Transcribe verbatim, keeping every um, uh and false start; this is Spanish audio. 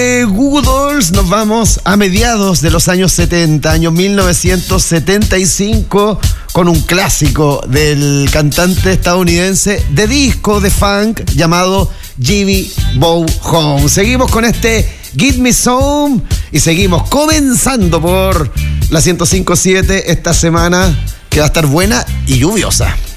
Eh, Goo Goo Dolls nos vamos a mediados de los años setenta, año mil novecientos setenta y cinco, con un clásico del cantante estadounidense de disco de funk llamado Jimmy Go Home. Seguimos con este Give Me Some y seguimos comenzando por la ciento cinco punto siete esta semana, que va a estar buena y lluviosa.